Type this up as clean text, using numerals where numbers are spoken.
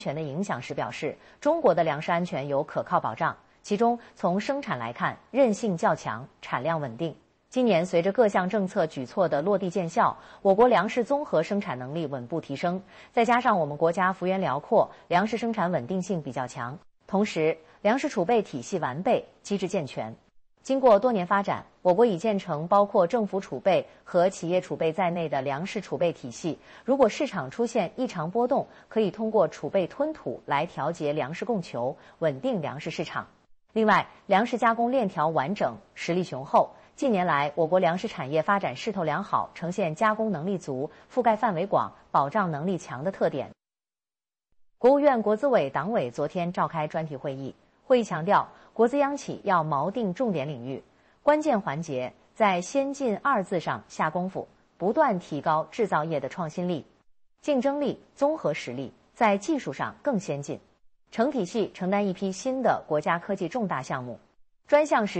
全的影响时表示，中国的粮食安全有可靠保障，其中从生产来看，韧性较强，产量稳定。今年随着各项政策举措的落地见效，我国粮食综合生产能力稳步提升，再加上我们国家幅员辽阔，粮食生产稳定性比较强，同时粮食储备体系完备，机制健全。经过多年发展，我国已建成包括政府储备和企业储备在内的粮食储备体系。如果市场出现异常波动，可以通过储备吞吐来调节粮食供求，稳定粮食市场。另外，粮食加工链条完整，实力雄厚。近年来，我国粮食产业发展势头良好，呈现加工能力足、覆盖范围广、保障能力强的特点。国务院国资委党委昨天召开专题会议，会议强调，国资央企要锚定重点领域，关键环节在先进2字上下功夫，不断提高制造业的创新力、竞争力、综合实力，在技术上更先进，成体系承担一批新的国家科技重大项目，专项实